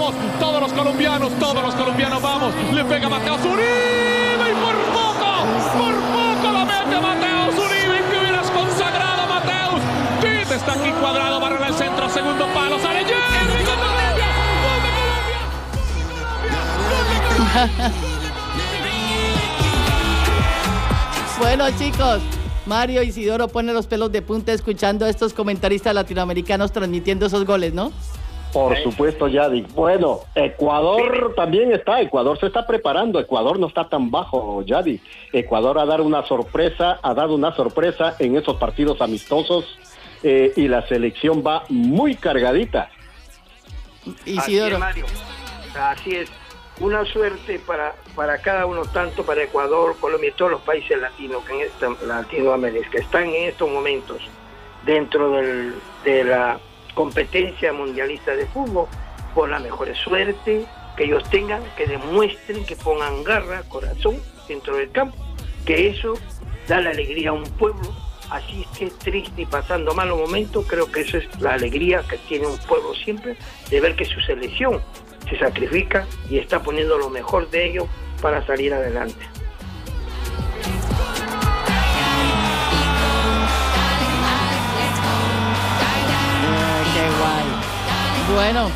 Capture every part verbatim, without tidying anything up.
vamos, todos los colombianos, todos los colombianos, vamos, le pega Mateo Zuribe y por poco, por poco la mete Mateo Zuribe, que hubieras consagrado, Mateus. Tite está aquí cuadrado, barra el centro, segundo palo, sale Jerry, gol de Colombia, gol de Colombia, gol de Colombia. Bueno, chicos, Mario Isidoro pone los pelos de punta escuchando a estos comentaristas latinoamericanos transmitiendo esos goles, ¿no? Por supuesto, Yadi. Bueno, Ecuador también está, Ecuador se está preparando, Ecuador no está tan bajo, Yadi. Ecuador ha dado una sorpresa, ha dado una sorpresa en esos partidos amistosos eh, y la selección va muy cargadita. Isidoro. Así es, Mario. Así es. Una suerte para, para cada uno, tanto para Ecuador, Colombia y todos los países latinos que en esta, Latinoamérica, que están en estos momentos dentro del, de la competencia mundialista de fútbol, por la mejor suerte que ellos tengan, que demuestren, que pongan garra, corazón dentro del campo, que eso da la alegría a un pueblo, así esté triste y pasando malos momentos. Creo que eso es la alegría que tiene un pueblo siempre, de ver que su selección se sacrifica y está poniendo lo mejor de ellos para salir adelante. Oh, qué guay. Bueno,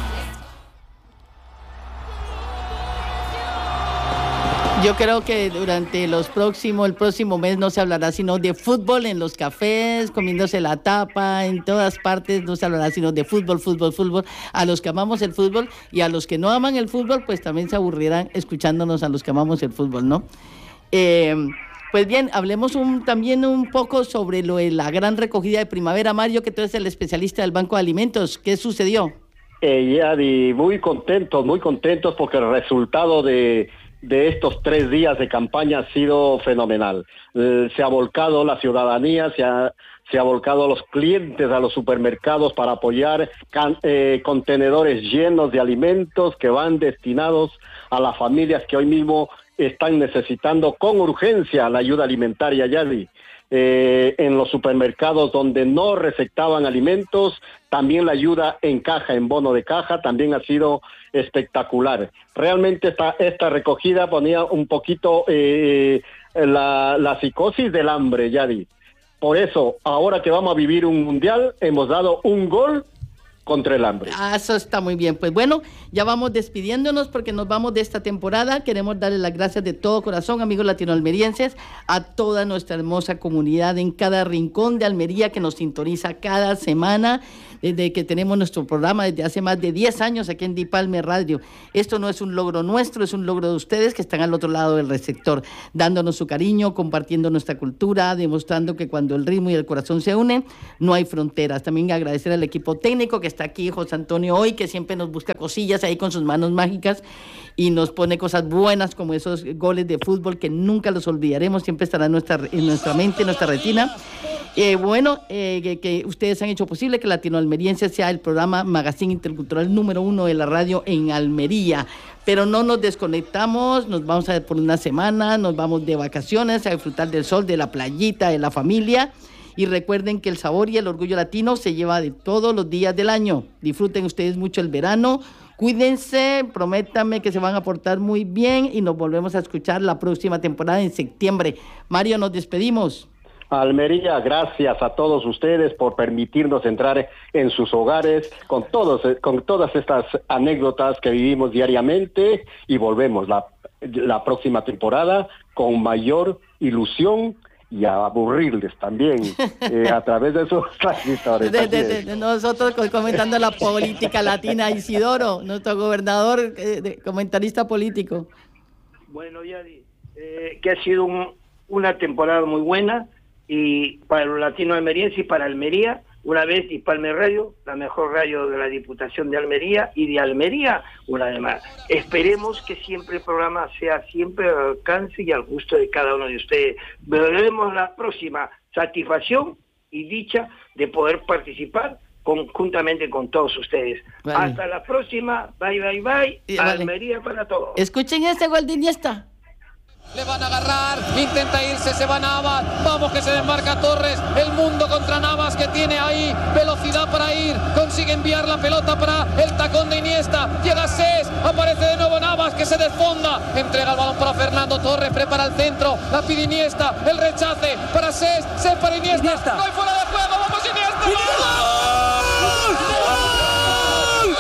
yo creo que durante los próximos, el próximo mes no se hablará sino de fútbol en los cafés, comiéndose la tapa, en todas partes no se hablará sino de fútbol, fútbol, fútbol. A los que amamos el fútbol y a los que no aman el fútbol, pues también se aburrirán escuchándonos a los que amamos el fútbol, ¿no? Eh, pues bien, hablemos un, también un poco sobre lo de la gran recogida de primavera. Mario, que tú eres el especialista del Banco de Alimentos, ¿qué sucedió? Eh, Yadi, muy contentos, muy contentos porque el resultado de... de estos tres días de campaña ha sido fenomenal. Eh, se ha volcado la ciudadanía, se ha, se ha volcado los clientes a los supermercados para apoyar can, eh, contenedores llenos de alimentos que van destinados a las familias que hoy mismo están necesitando con urgencia la ayuda alimentaria, Yadi. Eh, en los supermercados donde no recetaban alimentos, también la ayuda en caja, en bono de caja, también ha sido espectacular. Realmente esta, esta recogida ponía un poquito eh, la, la psicosis del hambre, Yadi. Por eso, ahora que vamos a vivir un mundial, hemos dado un gol contra el hambre. Ah, eso está muy bien. Pues bueno, ya vamos despidiéndonos porque nos vamos de esta temporada. Queremos darle las gracias de todo corazón, amigos latinoalmerienses, a toda nuestra hermosa comunidad en cada rincón de Almería que nos sintoniza cada semana, desde que tenemos nuestro programa desde hace más de diez años aquí en Dipalme Radio. Esto no es un logro nuestro, es un logro de ustedes que están al otro lado del receptor, dándonos su cariño, compartiendo nuestra cultura, demostrando que cuando el ritmo y el corazón se unen, no hay fronteras. También agradecer al equipo técnico que está aquí, José Antonio hoy, que siempre nos busca cosillas ahí con sus manos mágicas y nos pone cosas buenas como esos goles de fútbol que nunca los olvidaremos, siempre estará en nuestra, en nuestra mente, en nuestra retina. Eh, bueno, eh, que, que ustedes han hecho posible que Latinoalmeriense sea el programa Magazine Intercultural número uno de la radio en Almería. Pero no nos desconectamos, nos vamos a ver por una semana, nos vamos de vacaciones a disfrutar del sol, de la playita, de la familia. Y recuerden que el sabor y el orgullo latino se lleva de todos los días del año. Disfruten ustedes mucho el verano, cuídense, prométanme que se van a portar muy bien y nos volvemos a escuchar la próxima temporada en septiembre. Mario, nos despedimos. Almería, gracias a todos ustedes por permitirnos entrar en sus hogares con todos, con todas estas anécdotas que vivimos diariamente y volvemos la, la próxima temporada con mayor ilusión y a aburrirles también eh, a través de sus transmisores. De, de, de, de nosotros comentando la política latina, Isidoro, nuestro gobernador, eh, de, comentarista político. Bueno, Yadi, eh, que ha sido un, una temporada muy buena y para los latinoamerienses y para Almería, una vez Dipalme Radio, la mejor radio de la Diputación de Almería y de Almería, una vez más. Esperemos que siempre el programa sea siempre al alcance y al gusto de cada uno de ustedes. Veremos la próxima satisfacción y dicha de poder participar conjuntamente con todos ustedes. Vale. Hasta la próxima, bye, bye, bye. Sí, vale. Almería para todos. Escuchen este gol de Iniesta. Le van a agarrar, intenta irse, se va Navas, vamos que se desmarca Torres, el mundo contra Navas que tiene ahí velocidad para ir, consigue enviar la pelota para el tacón de Iniesta, llega Cés, aparece de nuevo Navas que se desfonda, entrega el balón para Fernando Torres, prepara el centro, la pide Iniesta, el rechace para Cés, Cés para Iniesta, Iniesta. No hay fuera de juego, vamos Iniesta. ¡Gol! ¡Gol!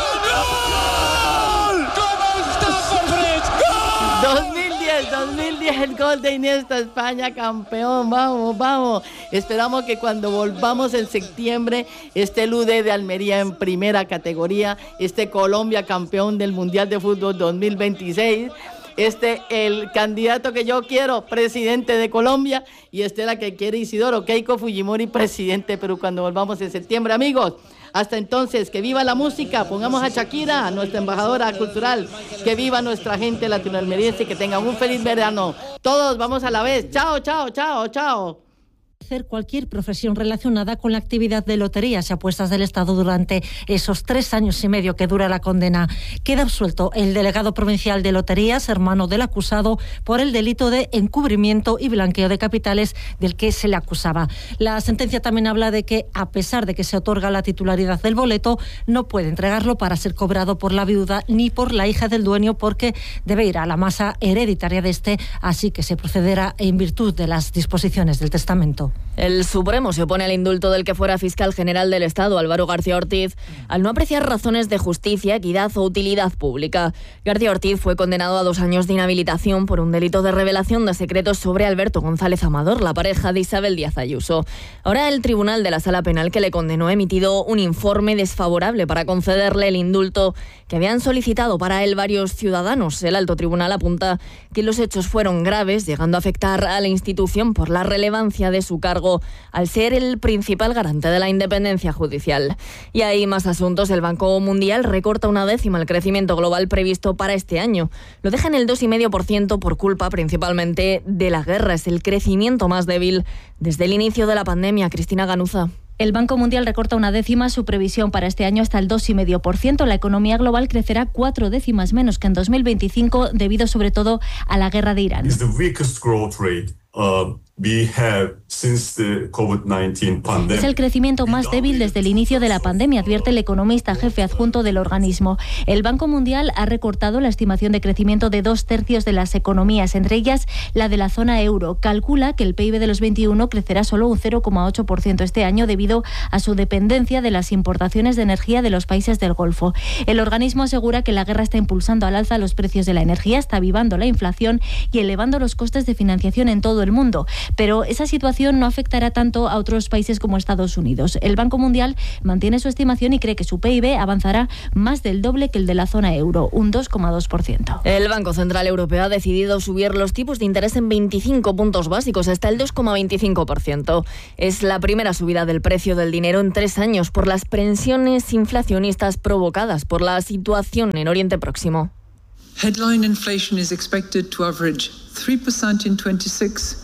¡Gol! ¡Cómo está por Bridge! ¡Gol! dos mil diez, dos mil diez, el gol de Iniesta, España campeón, vamos, vamos. Esperamos que cuando volvamos en septiembre esté el U D de Almería en primera categoría, esté Colombia campeón del Mundial de Fútbol dos mil veintiséis, este el candidato que yo quiero, presidente de Colombia, y este la que quiere Isidoro Keiko Fujimori, presidente de Perú, cuando volvamos en septiembre, amigos. Hasta entonces, que viva la música, pongamos a Shakira, a nuestra embajadora cultural, que viva nuestra gente latinoamericense, que tengan un feliz verano. Todos vamos a la vez. Chao, chao, chao, chao. Hacer cualquier profesión relacionada con la actividad de loterías y apuestas del Estado durante esos tres años y medio que dura la condena. Queda absuelto el delegado provincial de loterías, hermano del acusado, por el delito de encubrimiento y blanqueo de capitales del que se le acusaba. La sentencia también habla de que, a pesar de que se otorga la titularidad del boleto, no puede entregarlo para ser cobrado por la viuda ni por la hija del dueño, porque debe ir a la masa hereditaria de este, así que se procederá en virtud de las disposiciones del testamento. El Supremo se opone al indulto del que fuera fiscal general del Estado, Álvaro García Ortiz, al no apreciar razones de justicia, equidad o utilidad pública. García Ortiz fue condenado a dos años de inhabilitación por un delito de revelación de secretos sobre Alberto González Amador, la pareja de Isabel Díaz Ayuso. Ahora el Tribunal de la Sala Penal que le condenó ha emitido un informe desfavorable para concederle el indulto que habían solicitado para él varios ciudadanos. El alto tribunal apunta que los hechos fueron graves, llegando a afectar a la institución por la relevancia de su cargo al ser el principal garante de la independencia judicial. Y hay más asuntos. El Banco Mundial recorta una décima el crecimiento global previsto para este año. Lo deja en el dos coma cinco por ciento por culpa principalmente de la guerra. Es el crecimiento más débil desde el inicio de la pandemia. Cristina Ganuza. El Banco Mundial recorta una décima su previsión para este año hasta el dos coma cinco por ciento. La economía global crecerá cuatro décimas menos que en dos mil veinticinco, debido sobre todo a la guerra de Irán. Uh, we have since the COVID nineteen pandemic. Es el crecimiento más débil desde el inicio de la pandemia, advierte el economista jefe adjunto del organismo. El Banco Mundial ha recortado la estimación de crecimiento de dos tercios de las economías, entre ellas la de la zona euro. Calcula que el P I B de los veintiuno crecerá solo un cero coma ocho por ciento este año debido a su dependencia de las importaciones de energía de los países del Golfo. El organismo asegura que la guerra está impulsando al alza los precios de la energía, está avivando la inflación y elevando los costes de financiación en todo el mundo. Pero esa situación no afectará tanto a otros países como Estados Unidos. El Banco Mundial mantiene su estimación y cree que su P I B avanzará más del doble que el de la zona euro, un dos coma dos por ciento. El Banco Central Europeo ha decidido subir los tipos de interés en veinticinco puntos básicos hasta el dos coma veinticinco por ciento. Es la primera subida del precio del dinero en tres años por las presiones inflacionistas provocadas por la situación en Oriente Próximo. Headline inflation is expected to average three percent in twenty-six.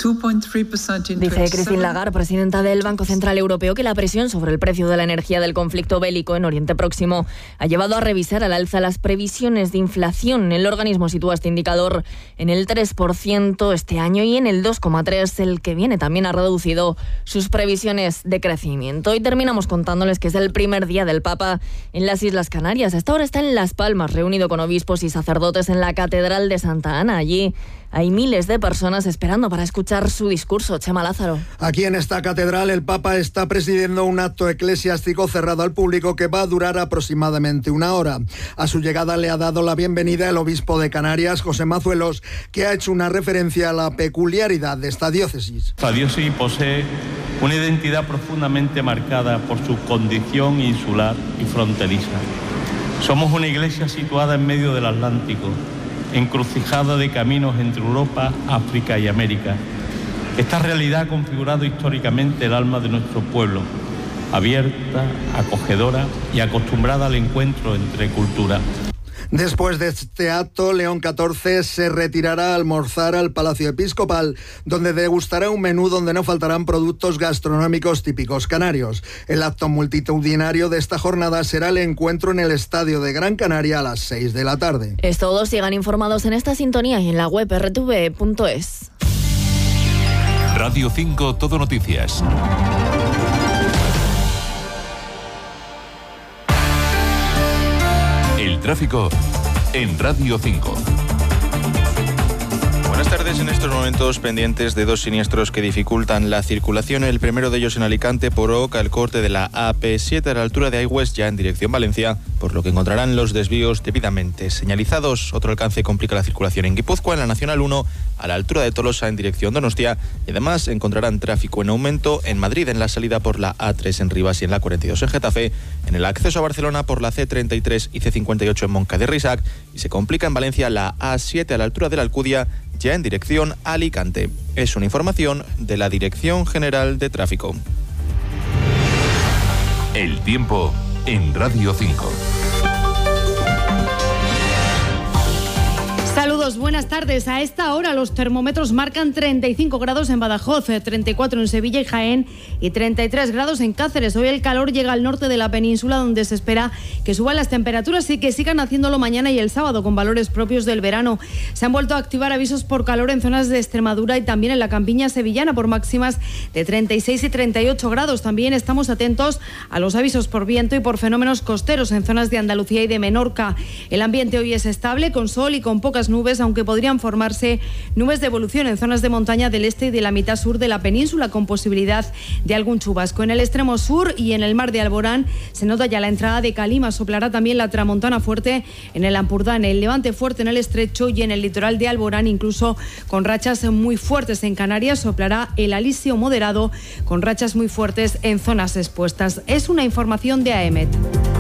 Dice Christine Lagarde, presidenta del Banco Central Europeo, que la presión sobre el precio de la energía del conflicto bélico en Oriente Próximo ha llevado a revisar al alza las previsiones de inflación. El organismo sitúa este indicador en el tres por ciento este año y en el dos coma tres por ciento el que viene. También ha reducido sus previsiones de crecimiento. Y terminamos contándoles que es el primer día del Papa en las Islas Canarias. Hasta ahora está en Las Palmas, reunido con obispos y sacerdotes en la Catedral de Santa Ana. Allí hay miles de personas esperando para escuchar su discurso. Chema Lázaro. Aquí en esta catedral el Papa está presidiendo un acto eclesiástico cerrado al público que va a durar aproximadamente una hora. A su llegada le ha dado la bienvenida el obispo de Canarias, José Mazuelos, que ha hecho una referencia a la peculiaridad de esta diócesis. La diócesis posee una identidad profundamente marcada por su condición insular y fronteriza. Somos una iglesia situada en medio del Atlántico, encrucijada de caminos entre Europa, África y América. Esta realidad ha configurado históricamente el alma de nuestro pueblo, abierta, acogedora y acostumbrada al encuentro entre culturas. Después de este acto, León catorce se retirará a almorzar al Palacio Episcopal, donde degustará un menú donde no faltarán productos gastronómicos típicos canarios. El acto multitudinario de esta jornada será el encuentro en el Estadio de Gran Canaria a las seis de la tarde. Es todo. Sigan informados en esta sintonía y en la web erre te ve punto es. Radio cinco Todo Noticias. El tráfico en Radio cinco. Buenas tardes. En estos momentos pendientes de dos siniestros que dificultan la circulación. El primero de ellos en Alicante provoca el corte de la A P siete a la altura de Aigües, ya en dirección Valencia, por lo que encontrarán los desvíos debidamente señalizados. Otro alcance complica la circulación en Guipúzcoa, en la Nacional uno, a la altura de Tolosa en dirección Donostia, y además encontrarán tráfico en aumento en Madrid, en la salida por la A tres en Rivas y en la cuarenta y dos en Getafe, en el acceso a Barcelona por la C treinta y tres y C cincuenta y ocho en Moncada y Risac, y se complica en Valencia la A siete a la altura de la Alcudia, ya en dirección Alicante. Es una información de la Dirección General de Tráfico. El tiempo en Radio cinco. Saludos, buenas tardes. A esta hora los termómetros marcan treinta y cinco grados en Badajoz, treinta y cuatro en Sevilla y Jaén y treinta y tres grados en Cáceres. Hoy el calor llega al norte de la península, donde se espera que suban las temperaturas y que sigan haciéndolo mañana y el sábado con valores propios del verano. Se han vuelto a activar avisos por calor en zonas de Extremadura y también en la campiña sevillana por máximas de treinta y seis y treinta y ocho grados. También estamos atentos a los avisos por viento y por fenómenos costeros en zonas de Andalucía y de Menorca. El ambiente hoy es estable, con sol y con pocas nubes, aunque podrían formarse nubes de evolución en zonas de montaña del este y de la mitad sur de la península, con posibilidad de algún chubasco. En el extremo sur y en el mar de Alborán se nota ya la entrada de calima. Soplará también la tramontana fuerte en el Ampurdán, el levante fuerte en el estrecho y en el litoral de Alborán, incluso con rachas muy fuertes. En Canarias soplará el alisio moderado, con rachas muy fuertes en zonas expuestas. Es una información de A E M E T.